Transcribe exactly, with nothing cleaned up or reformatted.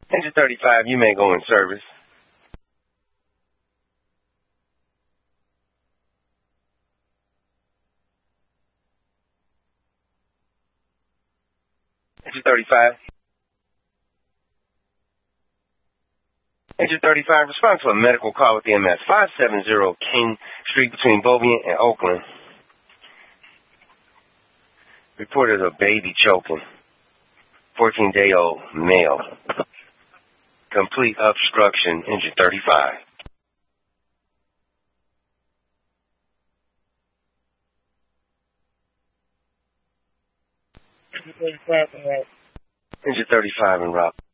Engine thirty-five, you may go in service. Engine thirty-five. Engine thirty-five, respond to a medical call with E M S five seventy King Street between Beaubien and Oakland. Reported a baby choking. fourteen-day-old male. Complete obstruction, engine thirty-five. Engine thirty-five en route. Engine thirty-five en route.